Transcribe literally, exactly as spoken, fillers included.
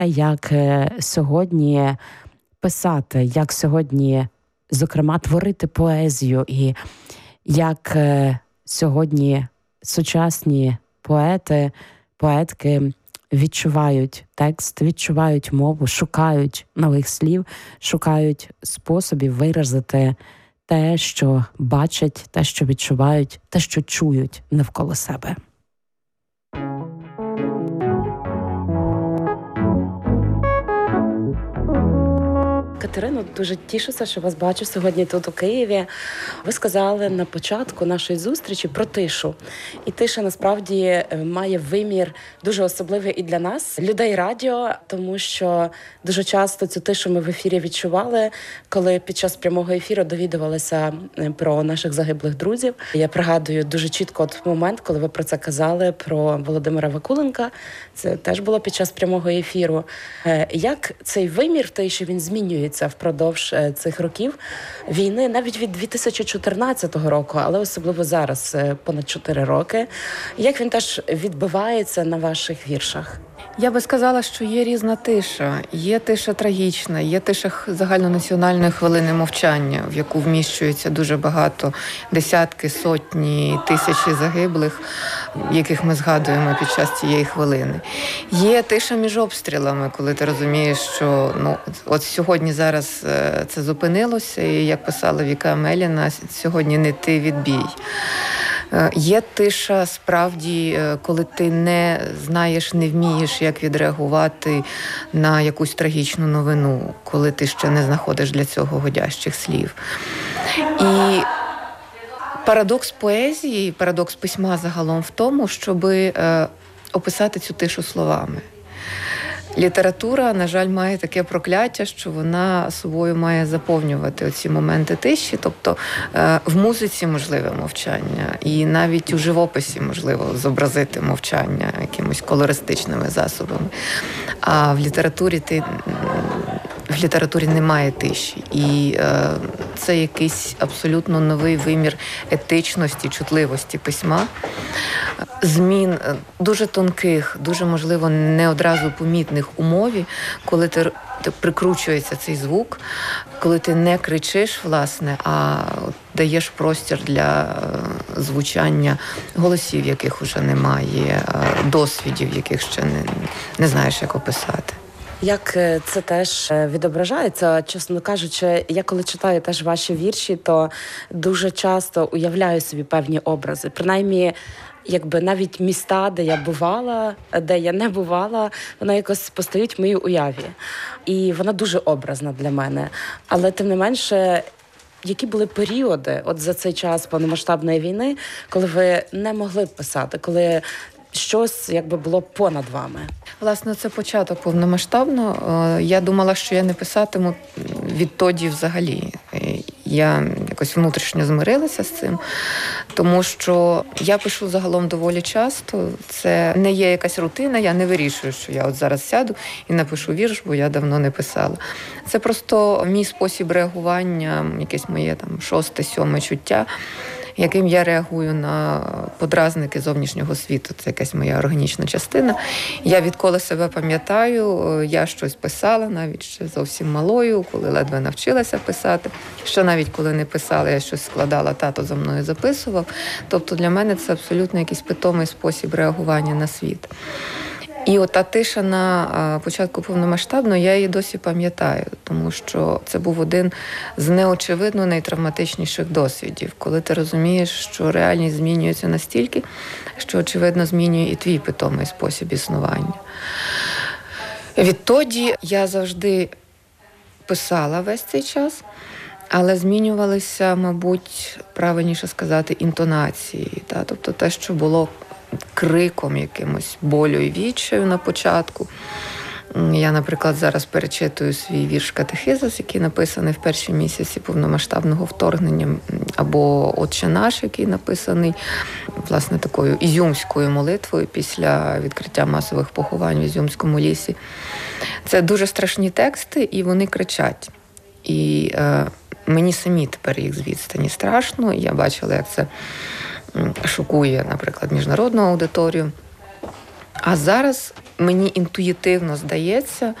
як сьогодні писати, як сьогодні, зокрема, творити поезію, і як сьогодні сучасні поети, поетки відчувають текст, відчувають мову, шукають нових слів, шукають способів виразити те, що бачать, те, що відчувають, те, що чують навколо себе. Катерино, дуже тішуся, що вас бачу сьогодні тут у Києві. Ви сказали на початку нашої зустрічі про тишу. І тиша насправді має вимір дуже особливий і для нас, людей радіо, тому що дуже часто цю тишу ми в ефірі відчували, коли під час прямого ефіру довідувалися про наших загиблих друзів. Я пригадую дуже чітко от момент, коли ви про це казали, про Володимира Вакуленка. Це теж було під час прямого ефіру. Як цей вимір тиші, він змінюється впродовж цих років війни, навіть від дві тисячі чотирнадцятого року, але особливо зараз, понад чотири роки. Як він теж відбивається на ваших віршах? Я би сказала, що є різна тиша. Є тиша трагічна, є тиша загальнонаціональної хвилини мовчання, в яку вміщується дуже багато, десятки, сотні, тисячі загиблих, яких ми згадуємо під час цієї хвилини. Є тиша між обстрілами, коли ти розумієш, що ну, от сьогодні зараз це зупинилося, і, як писала Віка Меліна, сьогодні не ти відбій. Є тиша, справді, коли ти не знаєш, не вмієш, як відреагувати на якусь трагічну новину, коли ти ще не знаходиш для цього годящих слів. І парадокс поезії, парадокс письма загалом в тому, щоб описати цю тишу словами. Література, на жаль, має таке прокляття, що вона собою має заповнювати оці моменти тиші, тобто в музиці можливе мовчання, і навіть у живописі можливо зобразити мовчання якимось колористичними засобами. А в літературі ти в літературі немає тиші. І е, це якийсь абсолютно новий вимір етичності, чутливості письма, змін дуже тонких, дуже, можливо, не одразу помітних у мові, коли ти, ти прикручується цей звук, коли ти не кричиш, власне, а даєш простір для звучання голосів, яких уже немає, досвідів, яких ще не, не знаєш, як описати. Як це теж відображається, чесно кажучи, я коли читаю теж ваші вірші, то дуже часто уявляю собі певні образи. Принаймні, якби навіть міста, де я бувала, де я не бувала, вони якось постають в моїй уяві. І вона дуже образна для мене. Але тим не менше, які були періоди от за цей час повномасштабної війни, коли ви не могли писати, коли щось якби було понад вами? Власне, це початок повномасштабно. Я думала, що я не писатиму відтоді взагалі. Я якось внутрішньо змирилася з цим, тому що я пишу загалом доволі часто. Це не є якась рутина, я не вирішую, що я от зараз сяду і напишу вірш, бо я давно не писала. Це просто мій спосіб реагування, якесь моє там шосте, сьоме чуття, яким я реагую на подразники зовнішнього світу. Це якась моя органічна частина. Я відколи себе пам'ятаю, я щось писала, навіть ще зовсім малою, коли ледве навчилася писати. Ще навіть коли не писала, я щось складала, тато за мною записував. Тобто для мене це абсолютно якийсь питомий спосіб реагування на світ. І от та тиша на початку повномасштабно, я її досі пам'ятаю, тому що це був один з неочевидно найтравматичніших досвідів, коли ти розумієш, що реальність змінюється настільки, що, очевидно, змінює і твій питомий спосіб існування. Відтоді я завжди писала весь цей час, але змінювалися, мабуть, правильніше сказати, інтонації. Та? Тобто те, що було криком якимось, болю і відчаю на початку. Я, наприклад, зараз перечитую свій вірш «Катехизис», який написаний в перші місяці повномасштабного вторгнення, або «Отче наш», який написаний, власне, такою ізюмською молитвою після відкриття масових поховань в Ізюмському лісі. Це дуже страшні тексти, і вони кричать. І е, мені самі тепер їх з відстані страшно. Я бачила, як це шокує, наприклад, міжнародну аудиторію. А зараз мені інтуїтивно здається,